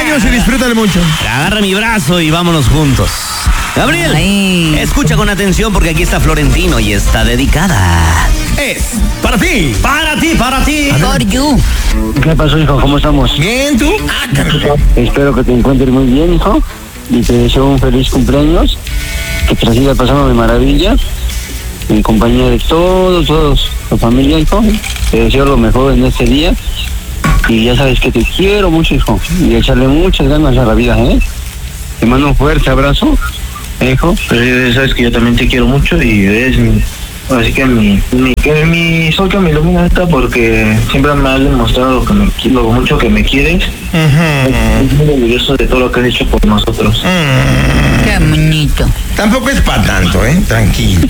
cumpleaños y disfrútale mucho. Agarra mi brazo y vámonos juntos. Gabriel, escucha con atención porque aquí está Florentino y está dedicada. Es para ti. Para ti, para ti. For you. ¿Qué pasó, hijo? ¿Cómo estamos? Bien, ¿tú? Espero que te encuentres muy bien, hijo. Y te deseo un feliz cumpleaños. Que te la siga pasando de maravilla. En compañía de todos, tu familia, hijo. Te deseo lo mejor en este día. Y ya sabes que te quiero mucho, hijo. Y echarle muchas ganas a la vida, ¿eh? Te mando un fuerte abrazo, hijo. Pero sabes que yo también te quiero mucho y eres así que mi sol que me ilumina esta porque siempre me has demostrado lo mucho que me quieres. Estoy muy orgulloso de todo lo que has hecho por nosotros. Qué bonito. Tampoco es para tanto, Tranquilo.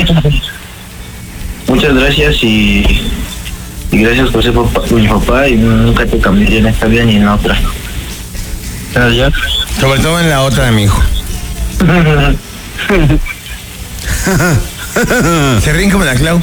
Muchas gracias y gracias por ser mi papá y nunca te cambiaré en esta vida ni en la otra. Gracias. Sobre todo en la otra de mi hijo. Se ríen como la Clau.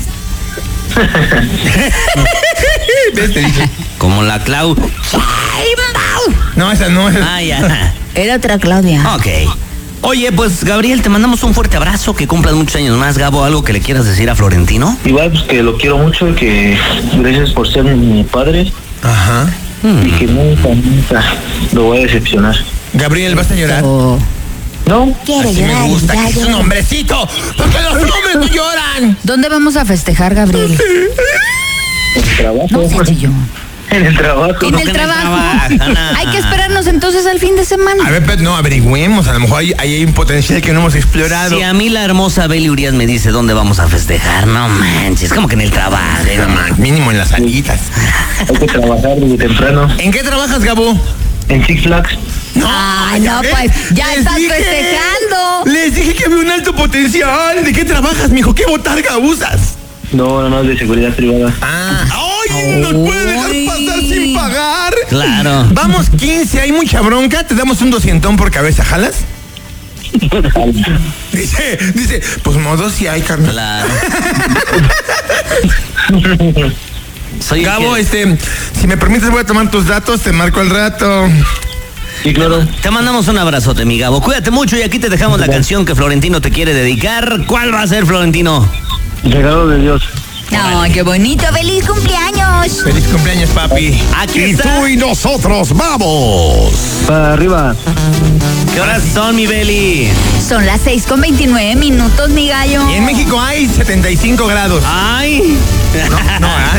¿Ves? Te dije. Como la Clau. No, esa no. Ah, ya. Era otra Claudia. Ok. Oye, pues Gabriel, te mandamos un fuerte abrazo, que cumplas muchos años más. Gabo, ¿algo que le quieras decir a Florentino? Igual, pues que lo quiero mucho y que gracias por ser mi padre. Ajá. Y que nunca lo voy a decepcionar. Gabriel, ¿vas a llorar? ¿No? Quiere Así me llorar. gusta, que es un hombrecito. Porque los hombres no lloran. ¿Dónde vamos a festejar, Gabriel? En el trabajo. No seas chillón. En el trabajo. En el trabajo. Hay que esperarnos entonces al fin de semana. A ver, pero no, averigüemos. A lo mejor ahí hay un potencial que no hemos explorado. Si a mí la hermosa Beli Urias me dice dónde vamos a festejar, no manches, como que en el trabajo. No más, mínimo en las salitas. Hay que trabajar desde temprano. ¿En qué trabajas, Gabo? En Six Flags. Ay, no, ¿ves? pues ya Les estás dije, festejando. Les dije que había un alto potencial. ¿De qué trabajas, mijo? ¿Qué botarga usas? No, de seguridad privada. ¡Ay! ¿Nos puede dejar pasar sin pagar? Claro. Vamos 15, hay mucha bronca. ¿Te damos un 200 por cabeza, jalas? Dice, pues modo si hay, carnal. Claro. Soy Gabo, que- si me permites voy a tomar tus datos, te marco al rato. Sí, claro. Te mandamos un abrazote, mi Gabo. Cuídate mucho y aquí te dejamos la canción que Florentino te quiere dedicar. ¿Cuál va a ser, Florentino? Regalo de Dios. Ay, qué bonito. ¡Feliz cumpleaños! Feliz cumpleaños, papi. Aquí está. y nosotros vamos. Para arriba. ¿Qué horas son, mi Beli? Son las 6:29, mi gallo. Y en México hay 75 grados. Ay. No,